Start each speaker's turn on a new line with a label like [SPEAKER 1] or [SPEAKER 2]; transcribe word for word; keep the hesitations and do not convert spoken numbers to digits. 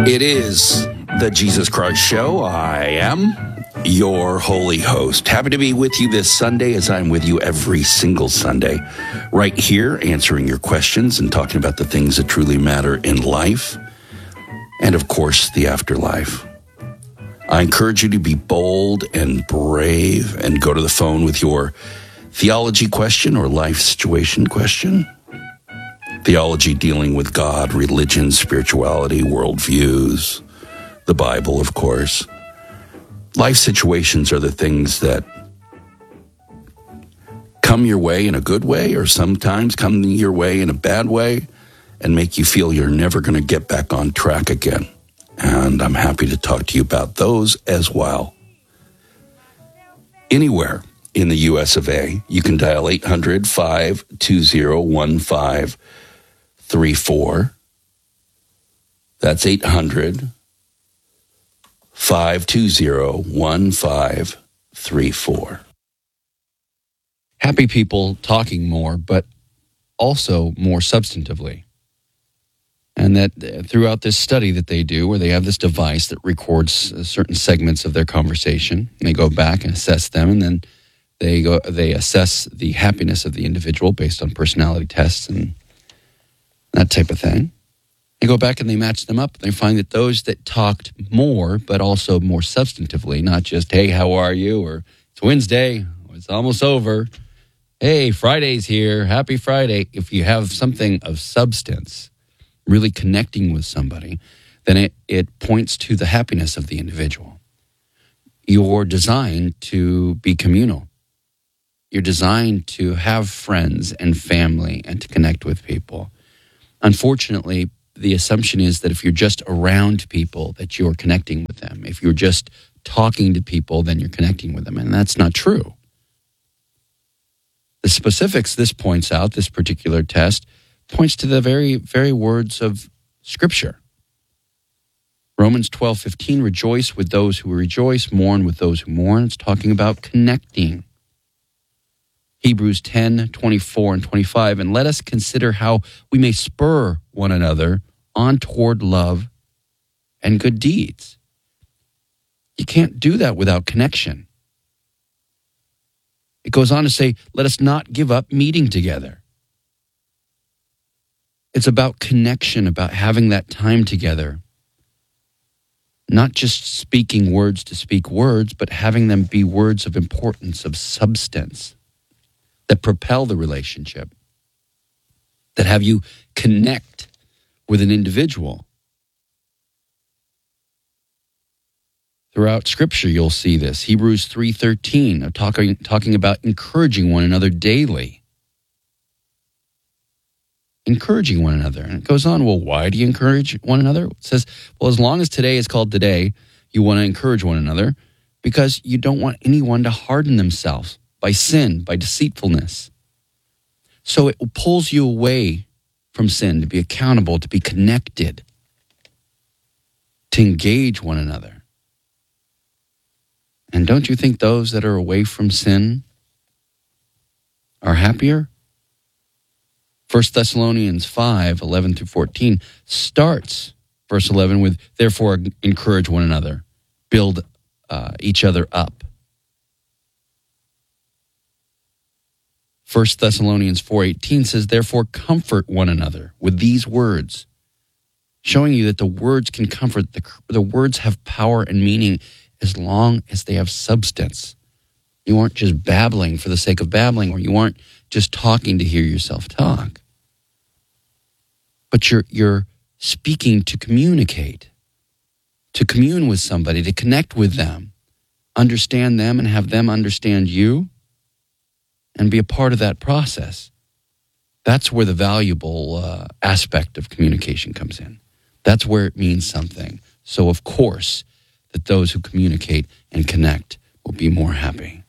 [SPEAKER 1] It is the Jesus Christ Show. I am your holy host. Happy to be with you this Sunday, as I'm with you every single Sunday, right here, answering your questions and talking about the things that truly matter in life, and of course, the afterlife. I encourage you to be bold and brave and go to the phone with your theology question or life situation question. Theology dealing with God, religion, spirituality, worldviews, the Bible, of course. Life situations are the things that come your way in a good way or sometimes come your way in a bad way and make you feel you're never going to get back on track again. And I'm happy to talk to you about those as well. Anywhere in the U S of A, you can dial eight hundred, five two zero, one five three four. That's eight hundred, five two zero, one five three four.
[SPEAKER 2] Happy people talking more, but also more substantively. And that throughout this study that they do, where they have this device that records certain segments of their conversation, and they go back and assess them, and then they go they assess the happiness of the individual based on personality tests and that type of thing. They go back and they match them up, and they find that those that talked more, but also more substantively, not just, hey, how are you? Or it's Wednesday, or it's almost over. Hey, Friday's here, happy Friday. If you have something of substance, really connecting with somebody, then it, it points to the happiness of the individual. You're designed to be communal. You're designed to have friends and family and to connect with people. Unfortunately, the assumption is that if you're just around people, that you're connecting with them. If you're just talking to people, then you're connecting with them. And that's not true. The specifics this points out, this particular test, points to the very, very words of Scripture. Romans twelve fifteen, rejoice with those who rejoice, mourn with those who mourn. It's talking about connecting. Hebrews ten twenty-four and twenty-five, and let us consider how we may spur one another on toward love and good deeds. You can't do that without connection. It goes on to say, let us not give up meeting together. It's about connection, about having that time together. Not just speaking words to speak words, but having them be words of importance, of substance, that propel the relationship, that have you connect with an individual. Throughout Scripture, you'll see this. Hebrews three thirteen, talking, talking about encouraging one another daily. Encouraging one another. And it goes on, well, why do you encourage one another? It says, well, as long as today is called today, you want to encourage one another because you don't want anyone to harden themselves by sin, by deceitfulness. So it pulls you away from sin, to be accountable, to be connected, to engage one another. And don't you think those that are away from sin are happier? First Thessalonians five, eleven through fourteen starts, verse eleven, with, therefore encourage one another, build uh, each other up. First Thessalonians four eighteen says, therefore comfort one another with these words, showing you that the words can comfort. The, the words have power and meaning as long as they have substance. You aren't just babbling for the sake of babbling, or you aren't just talking to hear yourself talk. But you're you're speaking to communicate, to commune with somebody, to connect with them, understand them and have them understand you, and be a part of that process. That's where the valuable uh, aspect of communication comes in. That's where it means something. So, of course, that those who communicate and connect will be more happy.